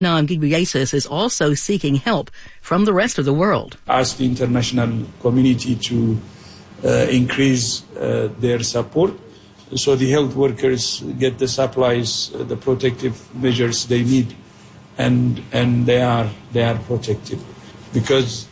Hernan Ghebreyesus is also seeking help from the rest of the world. Ask the international community to increase their support so the health workers get the supplies, the protective measures they need, and they are protected. Because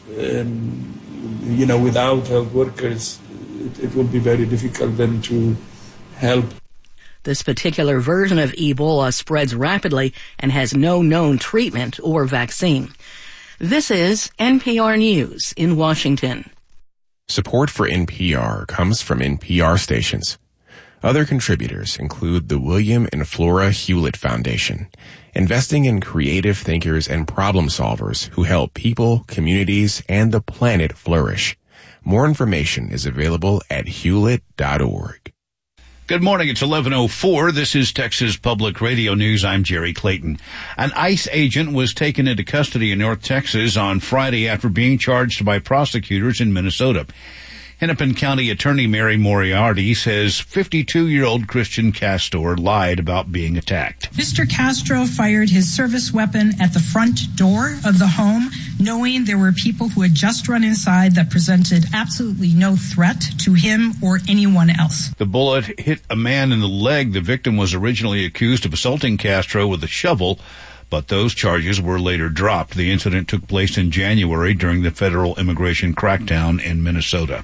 without health workers, it will be very difficult then to help. This particular version of Ebola spreads rapidly and has no known treatment or vaccine. This is NPR News in Washington. Support for NPR comes from NPR stations. Other contributors include the William and Flora Hewlett Foundation, investing in creative thinkers and problem solvers who help people, communities, and the planet flourish. More information is available at hewlett.org. Good morning. It's 11:04. This is Texas Public Radio News. I'm Jerry Clayton. An ICE agent was taken into custody in North Texas on Friday after being charged by prosecutors in Minnesota. Hennepin County Attorney Mary Moriarty says 52-year-old Christian Castor lied about being attacked. Mr. Castro fired his service weapon at the front door of the home, knowing there were people who had just run inside that presented absolutely no threat to him or anyone else. The bullet hit a man in the leg. The victim was originally accused of assaulting Castro with a shovel, but those charges were later dropped. The incident took place in January during the federal immigration crackdown in Minnesota.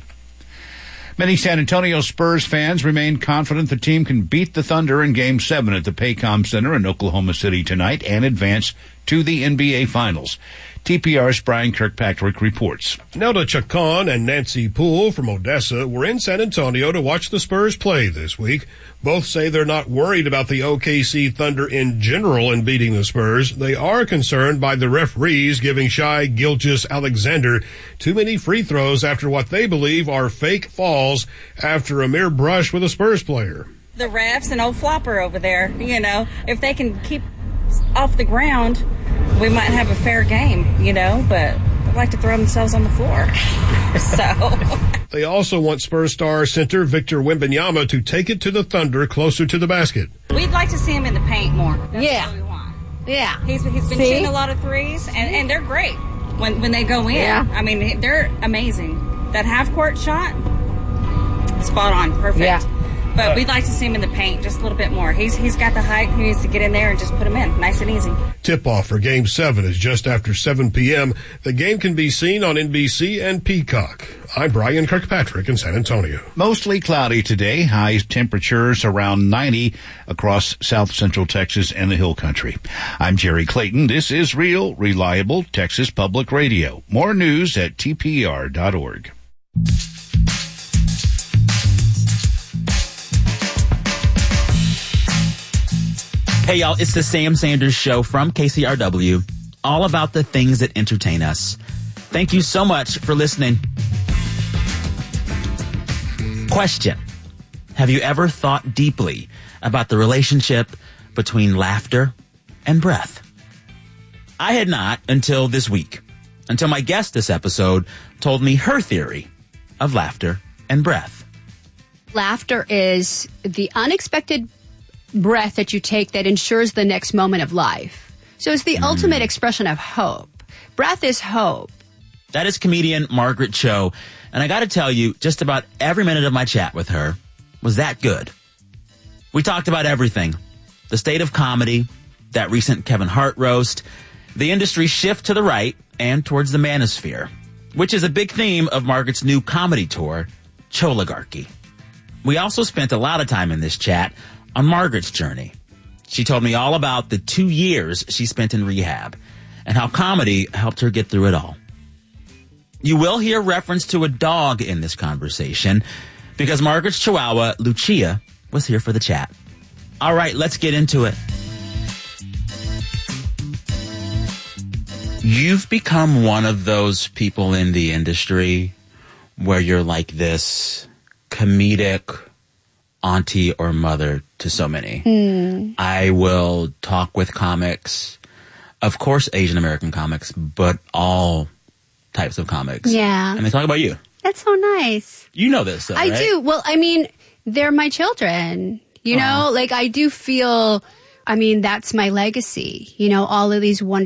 Many San Antonio Spurs fans remain confident the team can beat the Thunder in Game 7 at the Paycom Center in Oklahoma City tonight and advance to the NBA Finals. TPR's Brian Kirkpatrick reports. Nelda Chacon and Nancy Poole from Odessa were in San Antonio to watch the Spurs play this week. Both say they're not worried about the OKC Thunder in general in beating the Spurs. They are concerned by the referees giving Shai Gilgeous-Alexander too many free throws after what they believe are fake falls after a mere brush with a Spurs player. The refs and old Flopper over there, if they can keep off the ground, we might have a fair game, but they like to throw themselves on the floor. They also want Spurs star center Victor Wembanyama to take it to the Thunder closer to the basket. We'd like to see him in the paint more. That's what we want. Yeah. He's been shooting a lot of threes, and they're great when they go in. Yeah. I mean, they're amazing. That half-court shot, spot on, perfect. Yeah. But we'd like to see him in the paint just a little bit more. He's got the height. He needs to get in there and just put him in, nice and easy. Tip-off for Game 7 is just after 7 p.m. The game can be seen on NBC and Peacock. I'm Brian Kirkpatrick in San Antonio. Mostly cloudy today. High temperatures around 90 across south central Texas and the Hill Country. I'm Jerry Clayton. This is Real, Reliable Texas Public Radio. More news at tpr.org. Hey, y'all, it's the Sam Sanders Show from KCRW, all about the things that entertain us. Thank you so much for listening. Question: have you ever thought deeply about the relationship between laughter and breath? I had not until this week, until my guest this episode told me her theory of laughter and breath. Laughter is the unexpected breath that you take that ensures the next moment of life. So it's the ultimate expression of hope. Breath is hope. That is comedian Margaret Cho. And I got to tell you, just about every minute of my chat with her was that good. We talked about everything. The state of comedy, that recent Kevin Hart roast, the industry shift to the right and towards the manosphere, which is a big theme of Margaret's new comedy tour, Choligarchy. We also spent a lot of time in this chat on Margaret's journey. She told me all about the 2 years she spent in rehab and how comedy helped her get through it all. You will hear reference to a dog in this conversation because Margaret's Chihuahua, Lucia, was here for the chat. All right, let's get into it. You've become one of those people in the industry where you're like this comedic auntie or mother to so many. I will talk with comics, of course Asian American comics, but all types of comics. Yeah. And they talk about you. That's so nice. You know this, though, I do. Well, I mean, they're my children. You know, like I do feel I mean, that's my legacy. You know, all of these wonderful